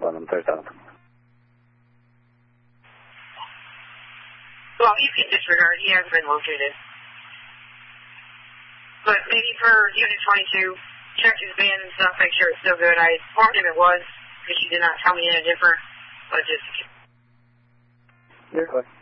on 3000. Well, you can disregard. He hasn't been located. But maybe for Unit 22, check his band and stuff, make sure it's still good. I informed him it was, because she did not tell me any different, but just... Yeah,